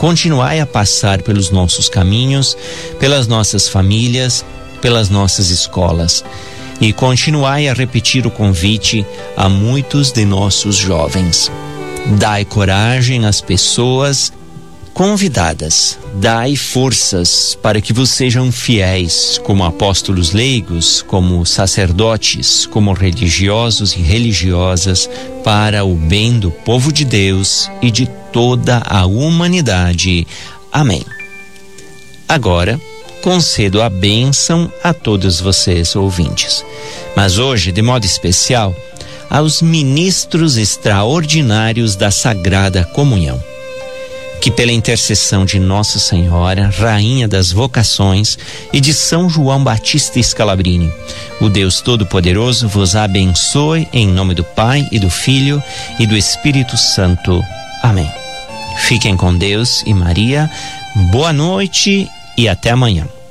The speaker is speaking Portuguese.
continuai a passar pelos nossos caminhos, pelas nossas famílias, pelas nossas escolas. E continuai a repetir o convite a muitos de nossos jovens. Dai coragem às pessoas convidadas. Dai forças para que vos sejam fiéis, como apóstolos leigos, como sacerdotes, como religiosos e religiosas, para o bem do povo de Deus e de toda a humanidade. Amém. Agora, concedo a bênção a todos vocês, ouvintes. Mas hoje, de modo especial, aos ministros extraordinários da Sagrada Comunhão. Que pela intercessão de Nossa Senhora, Rainha das Vocações, e de São João Batista Scalabrini, o Deus Todo-Poderoso vos abençoe em nome do Pai e do Filho e do Espírito Santo. Amém. Fiquem com Deus e Maria. Boa noite e até amanhã.